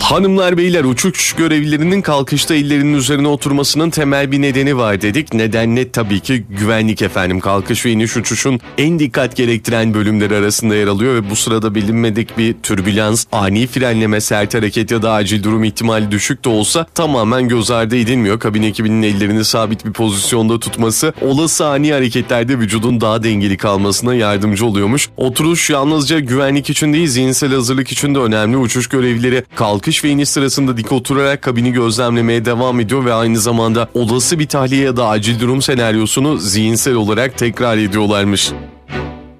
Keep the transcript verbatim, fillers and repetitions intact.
Hanımlar beyler, uçuş görevlilerinin kalkışta ellerinin üzerine oturmasının temel bir nedeni var dedik. Neden ne? Tabii ki güvenlik efendim. Kalkış ve iniş uçuşun en dikkat gerektiren bölümleri arasında yer alıyor ve bu sırada bilinmedik bir türbülans, ani frenleme, sert hareket ya da acil durum ihtimali düşük de olsa tamamen göz ardı edilmiyor. Kabin ekibinin ellerini sabit bir pozisyonda tutması olası ani hareketlerde vücudun daha dengeli kalmasına yardımcı oluyormuş. Oturuş yalnızca güvenlik için değil, zihinsel hazırlık için de önemli. Uçuş görevlileri kalkış ve iniş sırasında dik oturarak kabini gözlemlemeye devam ediyor ve aynı zamanda olası bir tahliye ya da acil durum senaryosunu zihinsel olarak tekrar ediyorlarmış.